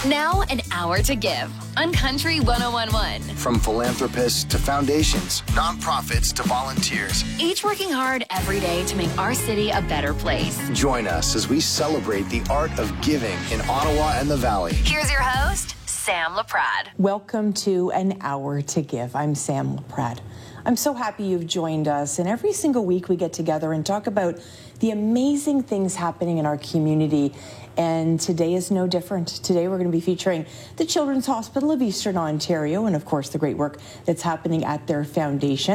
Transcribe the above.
Now, an hour to give on Country 101.1. From philanthropists to foundations, nonprofits to volunteers, Each working hard every day to make our city a better place. join us as we celebrate the art of giving in Ottawa and the Valley. Here's your host, Sam Laprade. Welcome to An Hour to Give. I'm Sam Laprade. I'm so happy you've joined us, and every single week we get together and talk about the amazing things happening in our community, and today is no different. Today we're going to be featuring the Children's Hospital of Eastern Ontario and, of course, the great work that's happening at their foundation.